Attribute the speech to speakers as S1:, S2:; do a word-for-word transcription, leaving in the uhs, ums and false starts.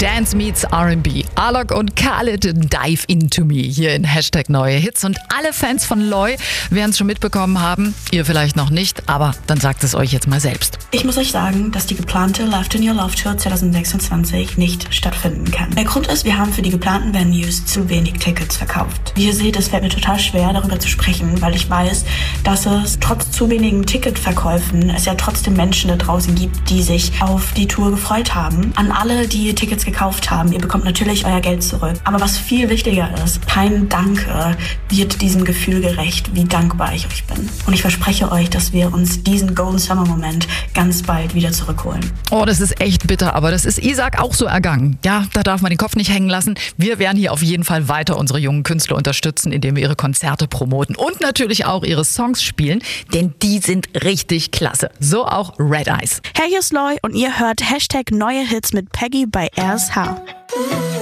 S1: Dance meets R and B. Alok und Khalid Dive Into Me hier in Hashtag Neue Hits. Und alle Fans von Loy werden es schon mitbekommen haben. Ihr vielleicht noch nicht, aber dann sagt es euch jetzt mal selbst.
S2: Ich muss euch sagen, dass die geplante Live in Your Love Tour zwanzig sechsundzwanzig nicht stattfinden kann. Der Grund ist, wir haben für die geplanten Venues zu wenig Tickets verkauft. Wie ihr seht, es fällt mir total schwer, darüber zu sprechen, weil ich weiß, dass es trotz zu wenigen Ticketverkäufen es ja trotzdem Menschen da draußen gibt, die sich auf die Tour gefreut haben. An alle, die Tickets gekauft haben, ihr bekommt natürlich euer Geld zurück. Aber was viel wichtiger ist, kein Danke wird diesem Gefühl gerecht, wie dankbar ich euch bin. Und ich verspreche euch, dass wir uns diesen Golden Summer Moment ganz bald wieder zurückholen.
S1: Oh, das ist echt bitter, aber das ist Isaac auch so ergangen. Ja, da darf man den Kopf nicht hängen lassen. Wir werden hier auf jeden Fall weiter unsere jungen Künstler unterstützen, indem wir ihre Konzerte promoten und natürlich auch ihre Songs spielen, denn die sind richtig klasse. So auch Red Eyes.
S3: Hey, hier ist Loy und ihr hört Hashtag Neue Hits mit Peggy bei R S H.